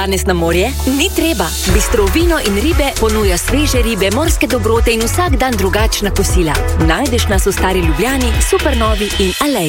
danes na morje? Ni treba. Bistro vino in ribe ponuja sveže ribe, morske dobrote in vsak dan drugačna kosila. Najdeš nas v Stari Ljubljani, Supernovi in Aleji.